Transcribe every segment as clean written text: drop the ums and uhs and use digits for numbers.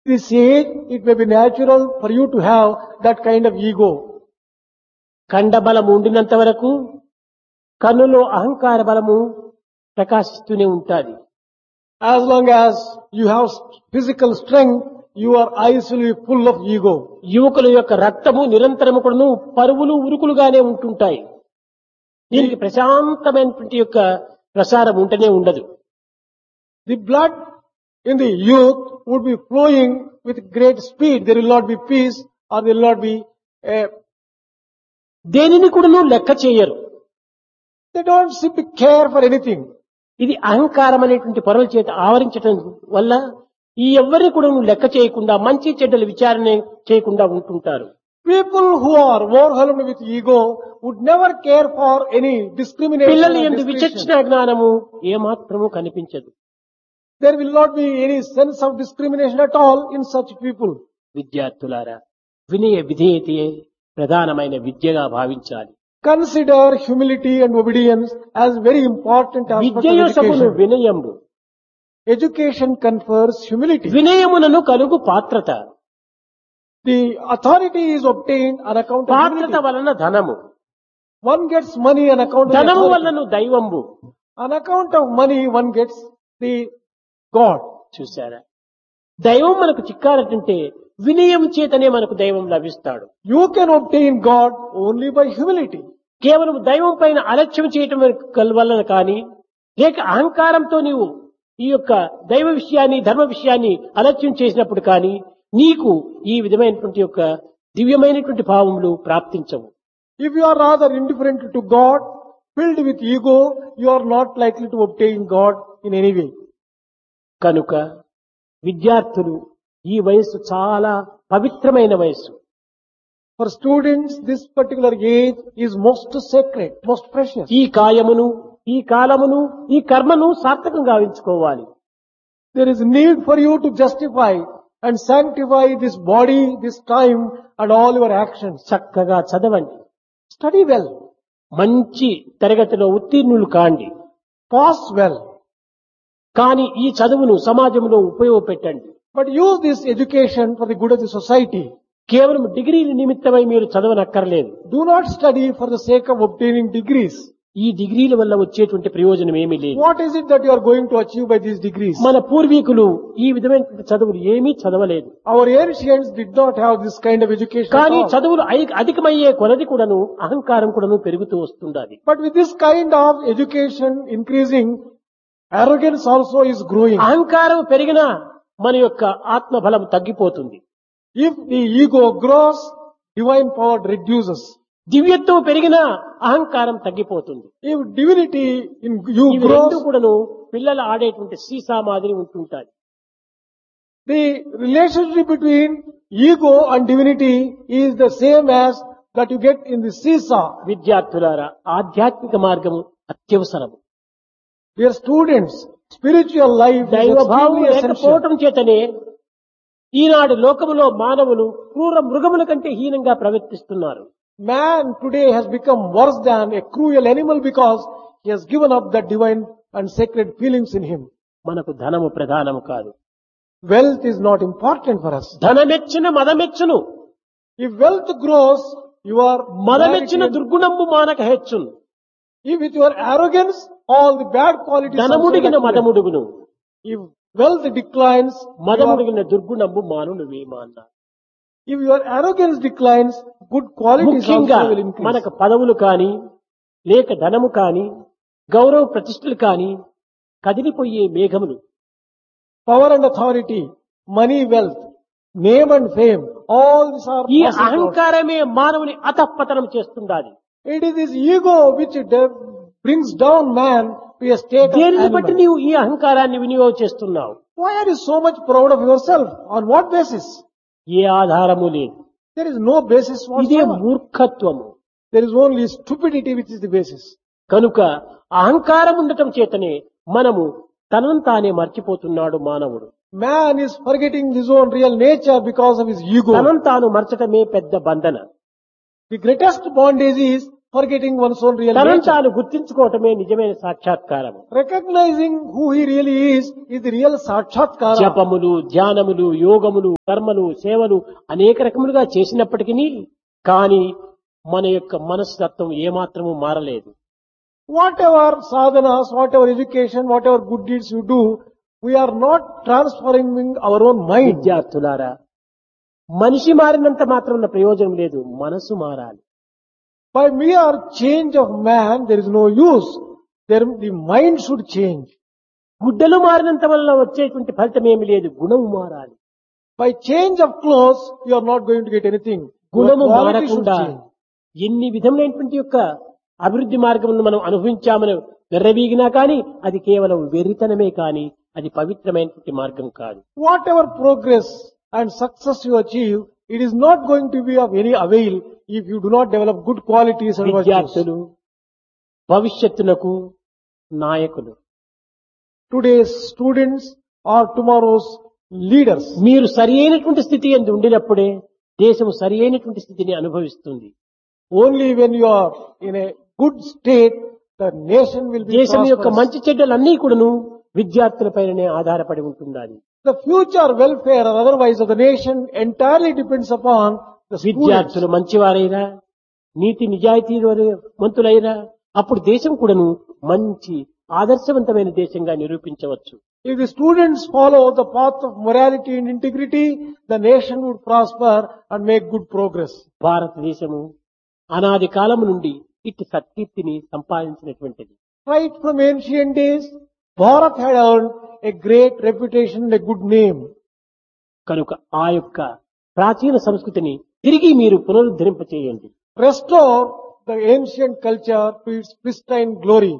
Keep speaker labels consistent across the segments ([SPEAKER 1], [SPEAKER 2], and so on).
[SPEAKER 1] this age, it may be natural for you to have that kind of ego.
[SPEAKER 2] ఖండబలము ఉండినంత వరకు కన్నులో అహంకార బలము ప్రకాశిస్తూనే ఉంటుంది.
[SPEAKER 1] As long as you have physical strength, your eyes will be full of ego.
[SPEAKER 2] యువకుల యొక్క రక్తము నిరంతరము కూడాను పరువులు ఉరుకులుగానే ఉంటుంటాయి. దీనికి ప్రశాంతమైనటువంటి యొక్క ప్రసారం ఉంటనే ఉండదు.
[SPEAKER 1] The blood in the youth would be flowing with great speed. There will not be peace or there will not be
[SPEAKER 2] దేనిని కూడాను లెక్క చేయరు.
[SPEAKER 1] they don't simply care for anything.
[SPEAKER 2] ఇది అహంకారం అనేటువంటి పొరల చేత ఆవరించడం వల్ల ఈ ఎవ్వరిని కూడా లెక్క చేయకుండా మంచి చెడ్డల విచారణ చేయకుండా ఉంటుంటారు.
[SPEAKER 1] People who are overwhelmed with ego would never care for any discrimination.
[SPEAKER 2] పిల్లల
[SPEAKER 1] or
[SPEAKER 2] యందు
[SPEAKER 1] discrimination.
[SPEAKER 2] విచక్షణ జ్ఞానము ఏమాత్రము కనిపించదు.
[SPEAKER 1] There will not be any sense of discrimination at all in such people.
[SPEAKER 2] విద్యార్థులారా, వినయ విధేయతే ప్రధానమైన విద్యగా భావించాలి.
[SPEAKER 1] Consider humility and obedience as very important aspects of
[SPEAKER 2] విద్యయోసమును
[SPEAKER 1] education.
[SPEAKER 2] వినయంబు,
[SPEAKER 1] Education confers humility.
[SPEAKER 2] వినయమునను కలుగు పాత్రత.
[SPEAKER 1] The authority is obtained on account of
[SPEAKER 2] పాత్రత
[SPEAKER 1] humility.
[SPEAKER 2] వలన ధనము,
[SPEAKER 1] One gets money on account of
[SPEAKER 2] ధనము
[SPEAKER 1] authority.
[SPEAKER 2] వలన దైవంబు.
[SPEAKER 1] On account of money, one gets the God.
[SPEAKER 2] చూశారా, దైవం మనకు చిక్కాలంటే వినయం చేతనే మనకు దైవం లభిస్తాడు.
[SPEAKER 1] You can obtain God only by humility.
[SPEAKER 2] కేవలం దైవం పైన అలక్ష్యం చేయటం వలన కానీ, లేక అహంకారంతో నీవు ఈ యొక్క దైవ విషయాన్ని ధర్మ విషయాన్ని అలక్ష్యం చేసినప్పుడు కానీ నీకు ఈ విధమైనటువంటి యొక్క దివ్యమైనటువంటి భావములు ప్రాప్తించవు.
[SPEAKER 1] If you are rather indifferent to God, filled with ego, you are not likely to obtain God in any way.
[SPEAKER 2] కనుక విద్యార్థులు ఈ వయస్సు చాలా పవిత్రమైన వయస్సు.
[SPEAKER 1] For students, this particular age is most sacred, most precious.
[SPEAKER 2] ఈ కాయమును, ఈ కాలమును, ఈ కర్మను సార్థకంగా గావించుకోవాలి.
[SPEAKER 1] There is need for you to justify and sanctify this body, this time, and all your actions.
[SPEAKER 2] చక్కగా చదవండి,
[SPEAKER 1] Study well,
[SPEAKER 2] మంచి తరగతిలో ఉత్తీర్ణులు కాండి.
[SPEAKER 1] pass well,
[SPEAKER 2] కానీ ఈ చదువును సమాజంలో ఉపయోగపెట్టండి.
[SPEAKER 1] but use this education for the good of the society.
[SPEAKER 2] కేవలం డిగ్రీల నిమిత్తమై మీరు చదవనక్కర్లేదు.
[SPEAKER 1] Do not study for the sake of obtaining degrees.
[SPEAKER 2] ఈ డిగ్రీల వల్ల వచ్చేటువంటి ప్రయోజనం ఏమీ లేదు.
[SPEAKER 1] What is it that you are going to achieve by these degrees?
[SPEAKER 2] మన పూర్వీకులు ఈ విధమైన చదువులు ఏమీ చదవలేదు.
[SPEAKER 1] Our ancients did not have this kind of education. at
[SPEAKER 2] కానీ
[SPEAKER 1] all.
[SPEAKER 2] చదువులు అధికమయ్యే కొలది కూడాను అహంకారం కూడాను పెరుగుతూ వస్తుండాలి.
[SPEAKER 1] But with this kind of education increasing, arrogance also is growing.
[SPEAKER 2] అహంకారం పెరిగినా మన యొక్క ఆత్మబలం తగ్గిపోతుంది.
[SPEAKER 1] If the ego grows, divine power reduces.
[SPEAKER 2] దివ్యత్వం పెరిగినా అహంకారం తగ్గిపోతుంది.
[SPEAKER 1] If divinity in you
[SPEAKER 2] ఇవి రెండు
[SPEAKER 1] grows,
[SPEAKER 2] కూడాను పిల్లలు ఆడేటువంటి సీసా మాదిరి ఉంటుంటాయి.
[SPEAKER 1] the relationship between ego and divinity is the same as that you get in the seesaw.
[SPEAKER 2] విద్యార్థులారా, ఆధ్యాత్మిక మార్గము అత్యవసరము.
[SPEAKER 1] Dear students, spiritual life is
[SPEAKER 2] దైవభావం
[SPEAKER 1] extremely essential.
[SPEAKER 2] లేకపోవటం చేతనే ఈనాడు లోకములో మానవులు క్రూర మృగముల కంటే హీనంగా ప్రవర్తిస్తున్నారు.
[SPEAKER 1] Man today has become worse than a cruel animal because he has given up the divine and sacred feelings in him.
[SPEAKER 2] మనకు ధనము ప్రధానము కాదు.
[SPEAKER 1] Wealth is not important for us.
[SPEAKER 2] ధనమెచ్చును మదమెచ్చును,
[SPEAKER 1] If wealth grows, your
[SPEAKER 2] మదమెచ్చిన
[SPEAKER 1] vanity-
[SPEAKER 2] దుర్గుణంబు మానక హెచ్చును.
[SPEAKER 1] if with your arrogance, all the bad qualities also
[SPEAKER 2] ధనముడిగిన
[SPEAKER 1] accumulate.
[SPEAKER 2] మదముడుగును,
[SPEAKER 1] If wealth declines,
[SPEAKER 2] మదముడిగిన దుర్గుణంబు మానును Vema అన్నారు.
[SPEAKER 1] if your arrogance declines, good qualities
[SPEAKER 2] ముఖ్యంగా
[SPEAKER 1] also will increase.
[SPEAKER 2] మనకు పదవులు కాని లేక ధనము కాని గౌరవ ప్రతిష్టలు కాని కదిలిపోయే మేఘములు.
[SPEAKER 1] Power and authority, money, wealth, name and fame, all these are
[SPEAKER 2] ఈ
[SPEAKER 1] passing clouds.
[SPEAKER 2] అహంకారమే మానవుని అధఃపతనం చేస్తుండాలి.
[SPEAKER 1] It is this ego which brings down man to a state of
[SPEAKER 2] దేనిని బట్టి
[SPEAKER 1] animal.
[SPEAKER 2] నీవు ఈ అహంకారాన్ని వినియోగం చేస్తున్నావు?
[SPEAKER 1] Why are you so much proud of yourself? On what basis?
[SPEAKER 2] ఏ ఆధారము లేదు.
[SPEAKER 1] There is no basis
[SPEAKER 2] ఇదే
[SPEAKER 1] whatsoever.
[SPEAKER 2] మూర్ఖత్వము.
[SPEAKER 1] There is only stupidity which is the basis.
[SPEAKER 2] కనుక అహంకారం ఉండటం చేతనే మనము తనను తానే మర్చిపోతున్నాడు మానవుడు.
[SPEAKER 1] Man is forgetting his own real nature because of his ego.
[SPEAKER 2] తనను తాను మర్చటమే పెద్ద బంధన.
[SPEAKER 1] The greatest bondage is forgetting one's own real
[SPEAKER 2] తనను
[SPEAKER 1] nature.
[SPEAKER 2] తాను గుర్తించుకోవటమే నిజమైన సాక్షాత్కారము.
[SPEAKER 1] Recognizing who he really is the real sakshatkara.
[SPEAKER 2] జపములు, ధ్యానములు, యోగములు, కర్మలు, సేవలు అనేక రకములుగా చేసినప్పటికీ కానీ మన యొక్క మనస్తత్వం ఏమాత్రము మారలేదు.
[SPEAKER 1] Whatever sadhanas, whatever education, whatever good deeds you do, we are not transforming our own mind.
[SPEAKER 2] విద్యార్థులారా, మనిషి మారినంత మాత్రం ప్రయోజనం లేదు, మనసు మారాలి.
[SPEAKER 1] By mere change of man, there is no use. The mind should change.
[SPEAKER 2] గుడ్డలు మారినంత వల్ల వచ్చేటువంటి ఫలితం ఏమి లేదు, గుణము మారాలి.
[SPEAKER 1] By change of clothes, you are not going to get anything. Your
[SPEAKER 2] గుణము
[SPEAKER 1] quality should
[SPEAKER 2] మారకుండా
[SPEAKER 1] change.
[SPEAKER 2] ఎన్ని విధములైనటువంటి యొక్క అభివృద్ధి మార్గములను మనం అనుభవించామని వెర్రవీగినా కానీ అది కేవలం వెర్రితనమే కానీ అది పవిత్రమైనటువంటి మార్గం కాదు.
[SPEAKER 1] Whatever progress and success you achieve, it is not going to be of any avail if you do not develop good qualities and virtues.
[SPEAKER 2] విద్యార్థులు భవిష్యత్తునకు నాయకులు.
[SPEAKER 1] Today's students are tomorrow's leaders.
[SPEAKER 2] మీరు సరి అయినటువంటి స్థితి ఎందు ఉండినప్పుడే దేశం సరి అయినటువంటి స్థితిని అనుభవిస్తుంది.
[SPEAKER 1] Only when you are in a good state, the nation will be
[SPEAKER 2] దేశం యొక్క
[SPEAKER 1] prosperous.
[SPEAKER 2] మంచి చెడ్డలన్నీ కూడాను విద్యార్థులపైనే ఆధారపడి ఉంటున్నది.
[SPEAKER 1] The future welfare or otherwise of the nation entirely depends upon the students.
[SPEAKER 2] విద్యార్థులు మంచివారైరా, నీతి నిజాయితీలు మంతులైరా, అప్పుడు దేశం కూడాను మంచి ఆదర్శవంతమైన దేశంగా నిరూపించవచ్చు.
[SPEAKER 1] If the students follow the path of morality and integrity, the nation would prosper and make good progress.
[SPEAKER 2] భారతదేశము అనాది కాలము నుండి ఇట్టి సత్కీర్తిని సంపాదించినటువంటిది.
[SPEAKER 1] Right from ancient days, Bharat had earned a great reputation and a good name.
[SPEAKER 2] కనుక ఆ యొక్క ప్రాచీన సంస్కృతిని తిరిగి మీరు పునరుద్ధరింపచేయండి.
[SPEAKER 1] Restore the ancient culture to its pristine glory.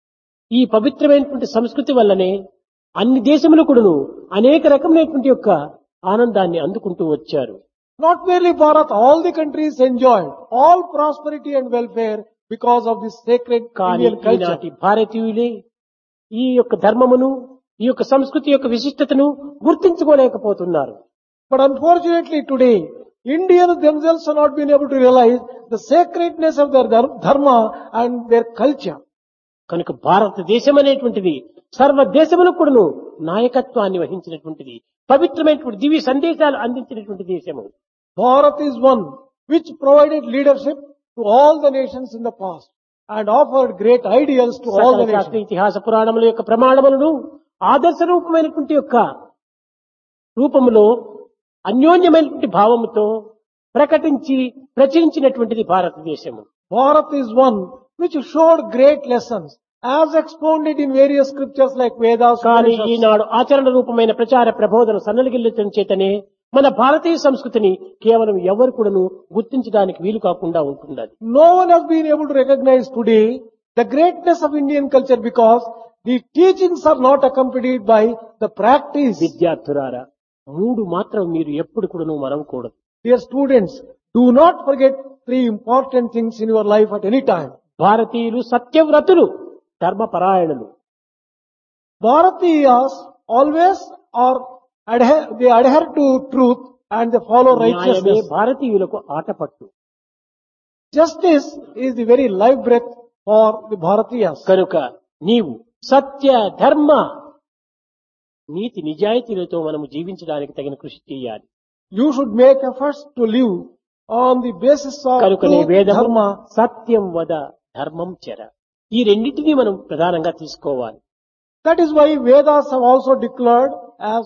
[SPEAKER 2] ఈ పవిత్రమైనటువంటి సంస్కృతి వల్లనే అన్ని దేశములు కూడాను అనేక రకమైనటువంటి యొక్క ఆనందాన్ని అందుకుంటూ వచ్చారు.
[SPEAKER 1] Not merely Bharat, all the countries enjoyed all prosperity and welfare because of this sacred
[SPEAKER 2] కానీ
[SPEAKER 1] Indian culture.
[SPEAKER 2] ఈనాటి భారతీయులే ఈ యొక్క ధర్మమును, ఈ యొక్క సంస్కృతి యొక్క విశిష్టతను గుర్తించుకోలేకపోతున్నారు.
[SPEAKER 1] But unfortunately today, Indians themselves have not been able to realize the sacredness of their dharma and their culture.
[SPEAKER 2] కనుక భారతదేశం అనేటువంటిది సర్వ దేశములకు కూడాను నాయకత్వాన్ని వహించినటువంటిది, పవిత్రమైనటువంటి దివ్య సందేశాలు అందించినటువంటి దేశము.
[SPEAKER 1] Bharat is one which provided leadership to all the nations in the past and offered great ideals to all the
[SPEAKER 2] సకల శాస్త్ర
[SPEAKER 1] nations.
[SPEAKER 2] ఇతిహాస పురాణముల యొక్క ప్రమాణములను ఆదర్శ రూపమైనటువంటి యొక్క రూపములో అన్యోన్యమైనటువంటి భావముతో ప్రకటించి ప్రచురించినటువంటిది భారతదేశము.
[SPEAKER 1] Bharat is one which showed great lessons as expounded in various scriptures like Vedas.
[SPEAKER 2] కానీ
[SPEAKER 1] Upanishads.
[SPEAKER 2] ఈనాడు ఆచరణ రూపమైన ప్రచార ప్రబోధన సన్నగిల్లటం చేతనే మన భారతీయ సంస్కృతిని కేవలం ఎవరు కూడాను గుర్తించడానికి వీలు కాకుండా ఉంటున్నది.
[SPEAKER 1] No one has been able to recognize today the greatness of Indian culture because the teachings are not accompanied by the practice.
[SPEAKER 2] విద్యార్థులారా, మూడు మాత్రం మీరు ఎప్పుడు కూడాను మరవకూడదు.
[SPEAKER 1] Dear students, do not forget three important things in your life at any time.
[SPEAKER 2] భారతీయులు సత్యవ్రతులు, ధర్మపరాయణులు.
[SPEAKER 1] Bharatiyas always they adhere to truth and they follow
[SPEAKER 2] న్యాయమే
[SPEAKER 1] righteousness.
[SPEAKER 2] భారతీయులకు Athapaththu.
[SPEAKER 1] Justice is the very life breath for the Bharatiyas.
[SPEAKER 2] కనుక నీవు సత్య ధర్మ నీతి నిజాయితీలతో మనము జీవించడానికి తగిన కృషి చేయాలి.
[SPEAKER 1] You should make efforts to live on the basis of
[SPEAKER 2] కనుకనే
[SPEAKER 1] truth,
[SPEAKER 2] వేదము
[SPEAKER 1] dharma.
[SPEAKER 2] సత్యం వద ధర్మం చెర, ఈ రెండింటినీ మనం ప్రధానంగా తీసుకోవాలి.
[SPEAKER 1] That is why Vedas have also declared as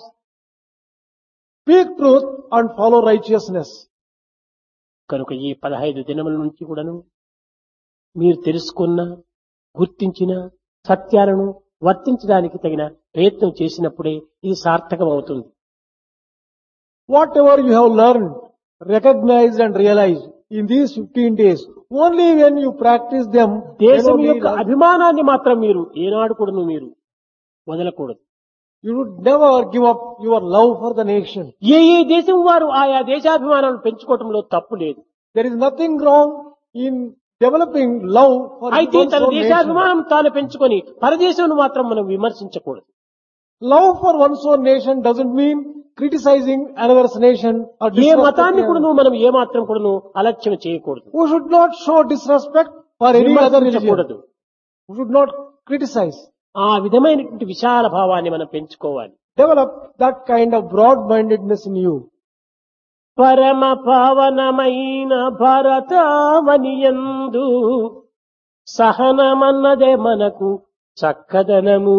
[SPEAKER 1] speak truth and follow righteousness.
[SPEAKER 2] కనుక ఈ 15 దినముల నుంచి కూడాను మీరు తెలుసుకున్న, గుర్తించిన సత్యాలను వర్తించడానికి తగిన ప్రయత్నం చేసినప్పుడే ఇది సార్థకం అవుతుంది.
[SPEAKER 1] Whatever you have learned, recognized and realized in these 15 days, only when you practice them, then
[SPEAKER 2] దేశం
[SPEAKER 1] only
[SPEAKER 2] యొక్క అభిమానాన్ని మాత్రం మీరు ఏనాడు కూడాను మీరు వదలకూడదు.
[SPEAKER 1] you would never give up your love for the nation.
[SPEAKER 2] ఏ ఏ దేశం వారు ఆయా దేశాభిమానాలను పెంచుకోవడంలో తప్పు లేదు.
[SPEAKER 1] There is nothing wrong in developing love for
[SPEAKER 2] అయితే
[SPEAKER 1] one's
[SPEAKER 2] తన
[SPEAKER 1] own nation.
[SPEAKER 2] దేశాభిమానం తాను పెంచుకొని పరదేశం మాత్రం మనం విమర్శించకూడదు.
[SPEAKER 1] Love for one's own nation doesn't mean criticizing another's nation or
[SPEAKER 2] A
[SPEAKER 1] disrespecting
[SPEAKER 2] మతాన్ని
[SPEAKER 1] another.
[SPEAKER 2] కూడాను మనం ఏ మాత్రం కూడాను అలక్ష్యం చేయకూడదు.
[SPEAKER 1] We should not show disrespect for any other religion.
[SPEAKER 2] విమర్శించకూడదు.
[SPEAKER 1] We should not criticize.
[SPEAKER 2] ఆ విధమైనటువంటి విశాల భావాన్ని మనం పెంచుకోవాలి.
[SPEAKER 1] Develop that kind of broad-mindedness in you.
[SPEAKER 2] పరమ పావనమైన భారతావనియందు సహనమన్నదే మనకు చక్కదనము.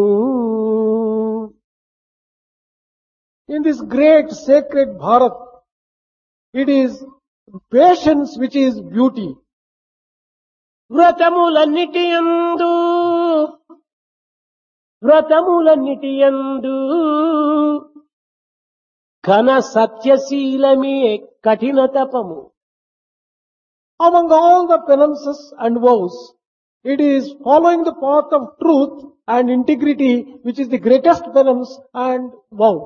[SPEAKER 1] In this great sacred Bharat, it is patience which is beauty.
[SPEAKER 2] వ్రతములన్నిటియందు ఘన సత్యశీలమే కఠిన తపము.
[SPEAKER 1] Among all the penances and vows, it is following the path of truth and integrity which is the greatest penance and vow.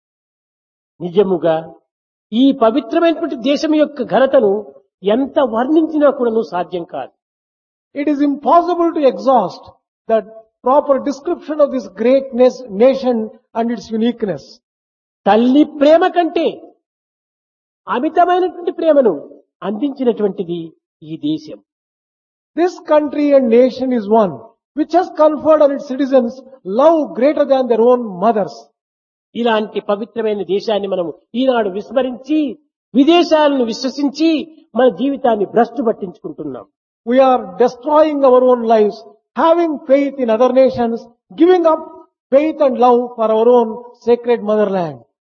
[SPEAKER 2] నిజముగా ఈ పవిత్రమైనటువంటి దేశం యొక్క ఘనతను ఎంత వర్ణించినా కూడాను సాధ్యం కాదు.
[SPEAKER 1] It is impossible to exhaust the proper description of this great nation and its uniqueness.
[SPEAKER 2] తల్లి ప్రేమ కంటే అమితమైనటువంటి ప్రేమను అందించినటువంటిది ఈ దేశం.
[SPEAKER 1] This country and nation is one which has conferred on its citizens love greater than their own mothers.
[SPEAKER 2] ఇలాంటి పవిత్రమైన దేశాన్ని మనం ఈనాడు విస్మరించి విదేశాలను విశ్వసించి మన జీవితాన్ని భ్రష్టు పట్టించుకుంటున్నాం.
[SPEAKER 1] We are destroying our own lives, having faith in other nations, giving up faith and love for our own sacred motherland.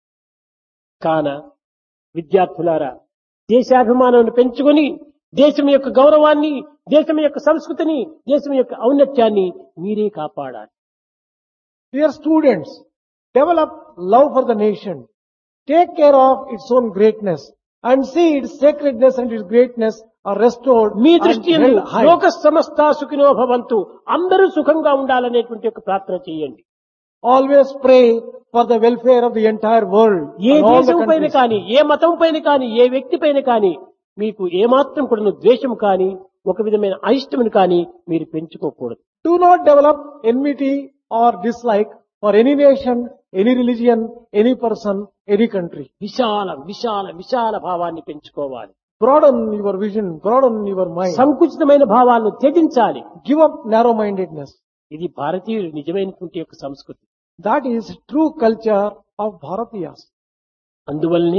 [SPEAKER 2] కాన విద్యార్థులారా, దేశాభిమానాన్ని పెంచుకొని దేశం యొక్క గౌరవాన్ని, దేశం యొక్క సంస్కృతిని, దేశం యొక్క ఔన్నత్యాన్ని మీరే కాపాడాలి.
[SPEAKER 1] Dear students, develop love for the nation. Take care of its own greatness and see its sacredness and its greatness are restored
[SPEAKER 2] me
[SPEAKER 1] and
[SPEAKER 2] దృష్టి
[SPEAKER 1] held high.
[SPEAKER 2] లోక సమస్త సుఖినో భవంతు, అందరూ సుఖంగా ఉండాలనేటువంటి ఒక ప్రార్థన చేయండి.
[SPEAKER 1] Always pray for the welfare of the entire world.
[SPEAKER 2] A
[SPEAKER 1] and all the
[SPEAKER 2] దేశం పైన
[SPEAKER 1] countries.
[SPEAKER 2] కానీ, ఏ మతం పైన కానీ, ఏ వ్యక్తి పైన కానీ మీకు ఏమాత్రం కూడా ద్వేషం కానీ, ఒక విధమైన అయిష్టమును కానీ మీరు పెంచుకోకూడదు.
[SPEAKER 1] Do not develop enmity or dislike for any nation, any religion, any person, any country.
[SPEAKER 2] విశాల విశాల విశాల భావాన్ని పెంచుకోవాలి.
[SPEAKER 1] Broaden your vision, broaden your mind.
[SPEAKER 2] సంకుచితమైన భావాలను త్యజించాలి.
[SPEAKER 1] Give up narrow-mindedness.
[SPEAKER 2] ఇది భారతీయులు నిజమైనటువంటి యొక్క సంస్కృతి.
[SPEAKER 1] That is true culture of Bharatiyas.
[SPEAKER 2] అందువల్లనే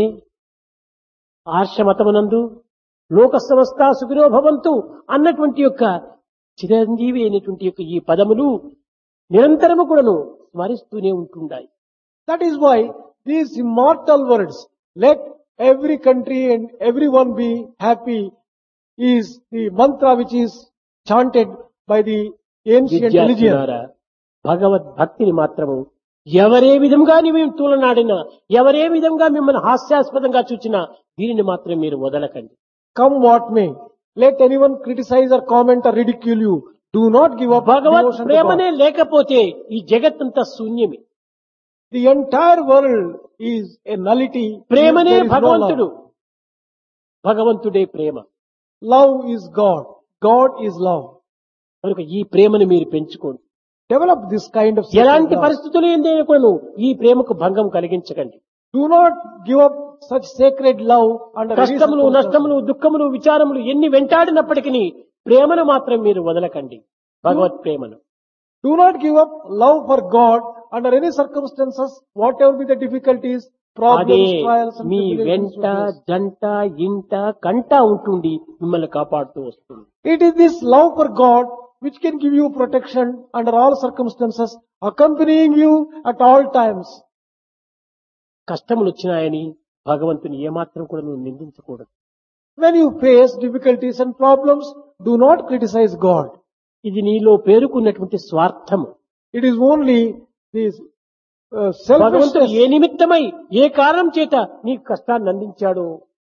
[SPEAKER 2] ఆర్షమతమునందు లోక సమస్త సుఖినో భవంతు అన్నటువంటి యొక్క చిరంజీవి అయినటువంటి యొక్క ఈ పదములు నిరంతరము కూడాను స్మరిస్తూనే ఉంటుండాయి.
[SPEAKER 1] That is why these immortal words, let every country and everyone be happy, is the mantra which is chanted by the ancient religion.
[SPEAKER 2] విద్యార్థులారా, భగవద్భక్తిని మాత్రము ఎవరే విధంగా మేము తూలనాడినా, ఎవరే విధంగా మిమ్మల్ని హాస్యాస్పదంగా చూచినా దీనిని మాత్రం మీరు వదలకండి.
[SPEAKER 1] Come what may, let anyone criticize or comment or ridicule you. Do not give up
[SPEAKER 2] Bhagwat
[SPEAKER 1] devotion to
[SPEAKER 2] ప్రేమనే
[SPEAKER 1] God.
[SPEAKER 2] లేకపోతే ఈ జగత్తంతా శూన్యమే.
[SPEAKER 1] The entire world is a nullity.
[SPEAKER 2] ప్రేమనే
[SPEAKER 1] There is no
[SPEAKER 2] భగవంతుడు,
[SPEAKER 1] love.
[SPEAKER 2] భగవంతుడే ప్రేమ.
[SPEAKER 1] Love is God. God is love.
[SPEAKER 2] కనుక ఈ ప్రేమను మీరు పెంచుకోండి.
[SPEAKER 1] Develop this kind of sacred
[SPEAKER 2] ఎలాంటి
[SPEAKER 1] love.
[SPEAKER 2] పరిస్థితులు ఏందైనా కూడా ఈ ప్రేమకు భంగం కలిగించకండి.
[SPEAKER 1] Do not give up such sacred love under any
[SPEAKER 2] కష్టములు,
[SPEAKER 1] circumstances.
[SPEAKER 2] నష్టములు, దుఃఖములు, విచారములు ఎన్ని వెంటాడినప్పటికీ ప్రేమను మాత్రం మీరు వదలకండి. భగవత్ ప్రేమను
[SPEAKER 1] Do not give up love for God under any circumstances, whatever be the difficulties,
[SPEAKER 2] అదే
[SPEAKER 1] problems, trials and
[SPEAKER 2] me
[SPEAKER 1] tribulations.
[SPEAKER 2] వెంట,
[SPEAKER 1] you face.
[SPEAKER 2] జంట, ఇంట, కంట ఉంటుండి మిమ్మల్ని కాపాడుతూ వస్తుంది.
[SPEAKER 1] It is this love for God which can give you protection under all circumstances, accompanying you at all times.
[SPEAKER 2] కష్టములు వచ్చినాయని భగవంతుని ఏమాత్రం కూడా నువ్వు నిందించకూడదు.
[SPEAKER 1] When you face difficulties and problems, do not criticize God.
[SPEAKER 2] ఇది నీలో పేరుకున్నటువంటి స్వార్థము.
[SPEAKER 1] It is only this
[SPEAKER 2] భగవంతుడు
[SPEAKER 1] selfishness.
[SPEAKER 2] ఏ నిమిత్తమై, ఏ కారణం చేత నీకు కష్టాన్ని అందించాడో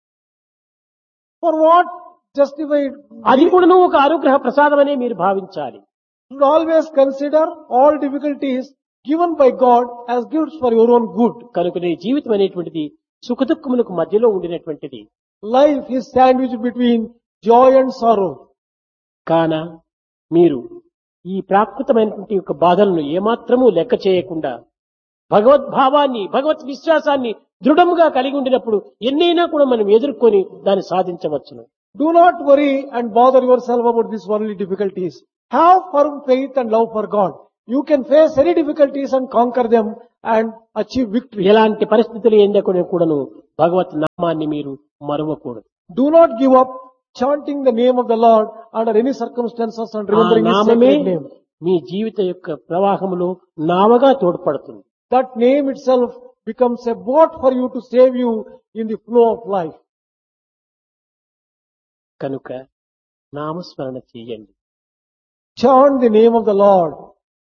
[SPEAKER 1] For what justified?
[SPEAKER 2] అది కూడా నువ్వు ఒక అనుగ్రహ ప్రసాదమనే మీరు భావించాలి.
[SPEAKER 1] You should always consider all difficulties given by God as gifts for your own good.
[SPEAKER 2] కనుక నీ జీవితం అనేటువంటిది సుఖదుఖములకు మధ్యలో ఉండినటువంటిది.
[SPEAKER 1] Life is sandwiched between joy and sorrow.
[SPEAKER 2] కాన మీరు ఈ ప్రాకృతమైనటువంటి యొక్క బాధలను ఏమాత్రము లెక్క చేయకుండా భగవద్భావాన్ని, భగవత్ విశ్వాసాన్ని దృఢముగా కలిగి ఉండినప్పుడు ఎన్నైనా కూడా మనం ఎదుర్కొని దాన్ని సాధించవచ్చును.
[SPEAKER 1] Do not worry and bother yourself about these worldly difficulties. Have firm faith and love for God. You can face any difficulties and conquer them and achieve victory.
[SPEAKER 2] ఎలాంటి పరిస్థితులు ఏందకునే కూడాను భగవత్ నామాన్ని మీరు మరవకూడదు.
[SPEAKER 1] Do not give up chanting the name of the Lord under any circumstances and
[SPEAKER 2] ఆ
[SPEAKER 1] remembering His
[SPEAKER 2] నామమే
[SPEAKER 1] sacred name.
[SPEAKER 2] మీ జీవిత యొక్క ప్రవాహంలో నావగా తోడ్పడుతుంది.
[SPEAKER 1] That name itself becomes a boat for you to save you in the flow of life.
[SPEAKER 2] కనుక నామస్మరణ చేయండి.
[SPEAKER 1] Chant the name of the Lord.